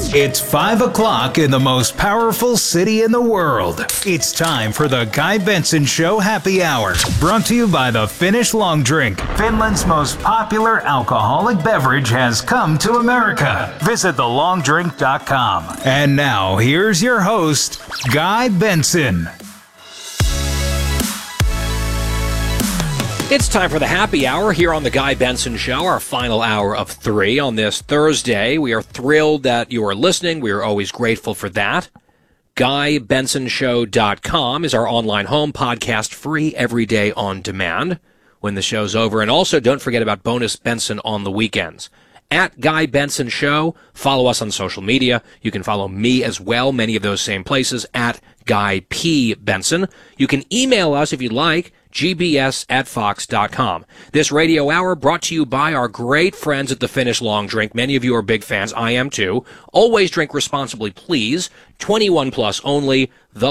It's 5 o'clock in the most powerful city in the world. It's time for the Guy Benson Show Happy Hour, brought to you by the Finnish Long Drink. Finland's most popular alcoholic beverage has come to America. Visit thelongdrink.com. And now, here's your host, Guy Benson. It's time for the happy hour here on the Guy Benson Show, our final hour of 3 on this Thursday. We are thrilled that you are listening. We are always grateful for that. GuyBensonShow.com is our online home, podcast free every day on demand when the show's over. And also don't forget about Bonus Benson on the weekends. At Guy Benson Show, follow us on social media. You can follow me as well, many of those same places, at Guy P. Benson. You can email us if you'd like, gbs@fox.com. This radio hour brought to you by our great friends at the Finnish Long Drink. Many of you are big fans. I am too. Always drink responsibly, please. 21 plus only,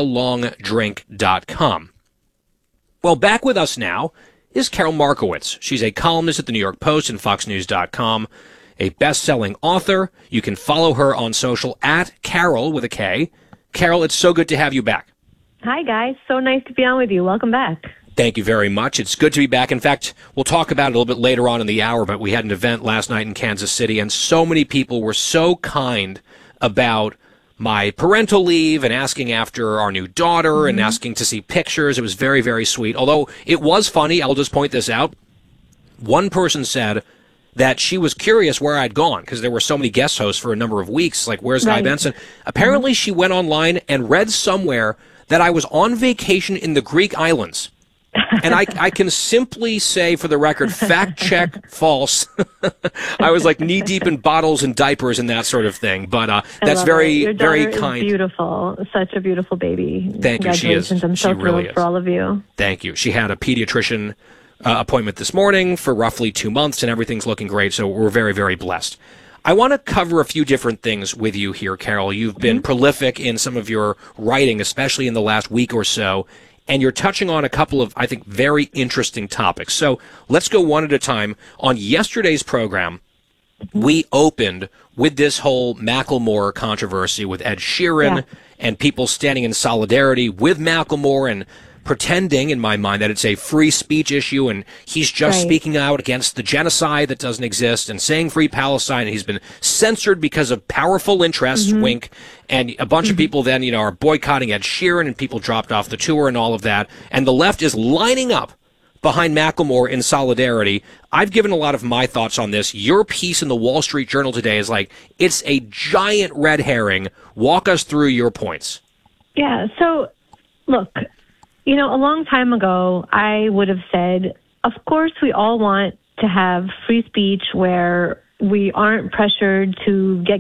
thelongdrink.com. Well, back with us now is Carol Markowitz. She's a columnist at the New York Post and foxnews.com, a best-selling author. You can follow her on social at Carol with a K. Carol, it's so good to have you back. Hi, guys. So nice to be on with you. Welcome back. Thank you very much. It's good to be back. In fact, we'll talk about it a little bit later on in the hour, but we had an event last night in Kansas City, and so many people were so kind about my parental leave and asking after our new daughter and asking to see pictures. It was very, very sweet. Although it was funny, I'll just point this out. One person said that she was curious where I'd gone because there were so many guest hosts for a number of weeks. Like, where's Guy Benson? Apparently, she went online and read somewhere that I was on vacation in the Greek islands. And I can simply say, for the record, fact check, false. I was like knee deep in bottles and diapers and that sort of thing. But that's very, very kind. Beautiful, such a beautiful baby. Thank you. She is. I'm so really thrilled for all of you. Thank you. She had a pediatrician appointment this morning for roughly 2 months, and everything's looking great. So we're very, very blessed. I want to cover a few different things with you here, Carol. You've been prolific in some of your writing, especially in the last week or so. And you're touching on a couple of, I think, very interesting topics. So let's go one at a time. On yesterday's program, we opened with this whole Macklemore controversy with Ed Sheeran and people standing in solidarity with Macklemore and pretending, in my mind, that it's a free speech issue and he's just speaking out against the genocide that doesn't exist and saying free Palestine. And he's been censored because of powerful interests, wink. And a bunch of people then, are boycotting Ed Sheeran and people dropped off the tour and all of that. And the left is lining up behind Macklemore in solidarity. I've given a lot of my thoughts on this. Your piece in the Wall Street Journal today is like, it's a giant red herring. Walk us through your points. Yeah, so look, a long time ago, I would have said, of course, we all want to have free speech where we aren't pressured to get